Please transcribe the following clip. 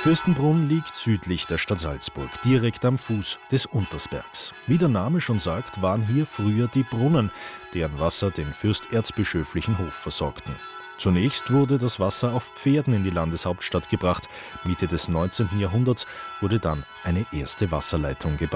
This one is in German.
Fürstenbrunn liegt südlich der Stadt Salzburg, direkt am Fuß des Untersbergs. Wie der Name schon sagt, waren hier früher die Brunnen, deren Wasser den fürsterzbischöflichen Hof versorgten. Zunächst wurde das Wasser auf Pferden in die Landeshauptstadt gebracht. Mitte des 19. Jahrhunderts wurde dann eine erste Wasserleitung gebaut.